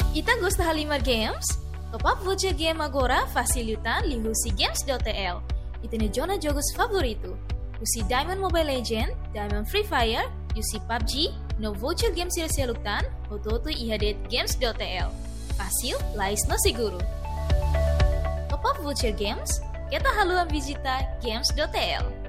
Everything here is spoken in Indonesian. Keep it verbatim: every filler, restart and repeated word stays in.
Ita gosta Halimar Games? Top up voucher game agora facilitan li husi games.tl. Ita ne jona jogos favorito. Husi Diamond Mobile Legend, Diamond Free Fire, Usi P U B G, no voucher game sila-silutan, ototo ihadet games.tl. Fácil, lais no seguro. Top up voucher games, kita haluan visita games.tl.